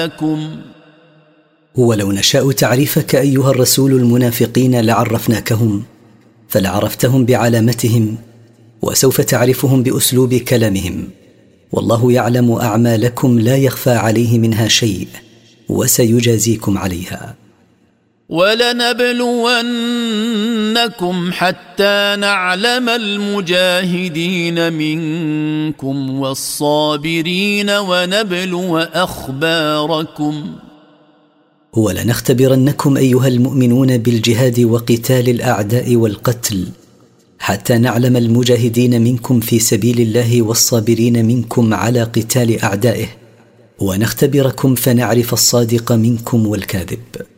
ولو نشاء تعريفك أيها الرسول المنافقين لعرفناكهم، فلعرفتهم بعلامتهم، وسوف تعرفهم بأسلوب كلامهم. والله يعلم أعمالكم لا يخفى عليه منها شيء، وسيجازيكم عليها. ولنبلونكم حتى نعلم المجاهدين منكم والصابرين ونبلو أخباركم. ولنختبرنكم أيها المؤمنون بالجهاد وقتال الأعداء والقتل، حتى نعلم المجاهدين منكم في سبيل الله والصابرين منكم على قتال أعدائه، ونختبركم فنعرف الصادق منكم والكاذب.